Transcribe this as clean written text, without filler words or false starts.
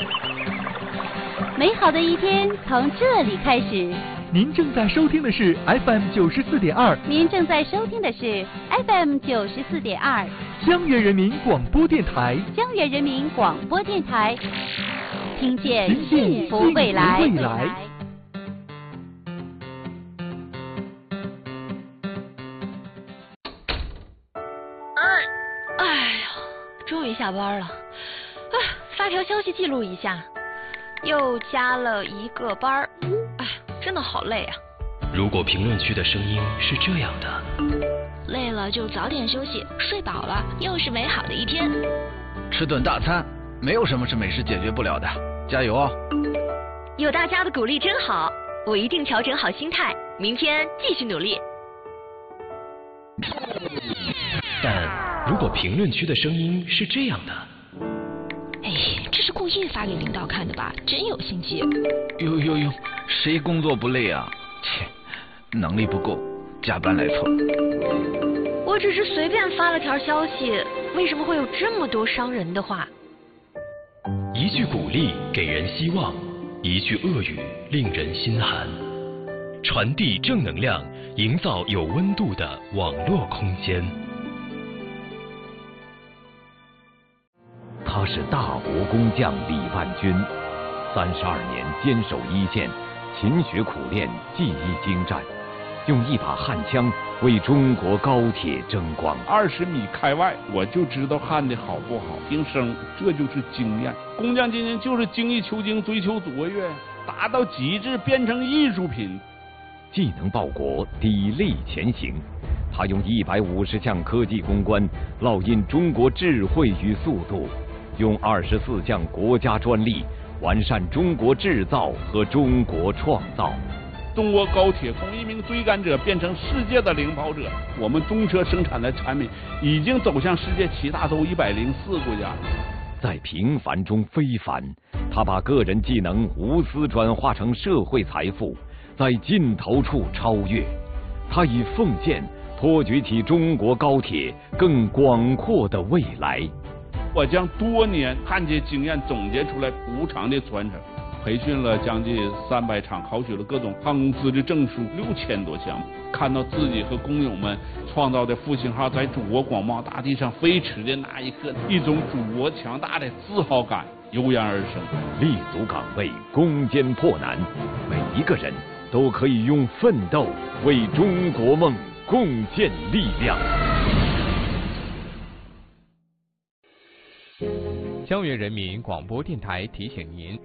美好的一天从这里开始。 您正在收听的是 FM 94.2， 您正在收听的是 FM 94.2， 江源人民广播电台， 江源人民广播电台，听见幸福未来。 哎呀，终于下班了，发条消息记录一下，又加了一个班儿，真的好累啊。 如果评论区的声音是这样的， 累了就早点休息，睡饱了又是美好的一天。 吃顿大餐，没有什么是美食解决不了的，加油哦！ 有大家的鼓励真好，我一定调整好心态，明天继续努力。 但如果评论区的声音是这样的， 这是故意发给领导看的吧？真有心机。 哟，谁工作不累啊？切，能力不够，加班来凑。 我只是随便发了条消息，为什么会有这么多伤人的话？ 一句鼓励给人希望，一句恶语令人心寒。传递正能量，营造有温度的网络空间。 他是大国工匠李万军，32年坚守一线，勤学苦练，技艺精湛，用一把焊枪为中国高铁争光。 20米开外，我就知道焊的好不好，听声，这就是经验。工匠精神就是精益求精，追求卓越，达到极致，变成艺术品。 技能报国，砥砺前行。他用150项科技攻关烙印中国智慧与速度，用24项国家专利完善中国制造和中国创造。 中国高铁从一名追赶者变成世界的领跑者，我们中车生产的产品已经走向世界7大洲104国家。 在平凡中非凡，他把个人技能无私转化成社会财富，在尽头处超越。他以奉献托举起中国高铁更广阔的未来。 我将多年焊接经验总结出来，无偿的传承。培训了将近300场，考取了各种航空资质证书6000多项。看到自己和工友们创造的复兴号在祖国广袤大地上飞驰的那一刻，一种祖国强大的自豪感油然而生。 立足岗位，攻坚破难，每一个人都可以用奋斗为中国梦贡献力量。 江源人民广播电台提醒您。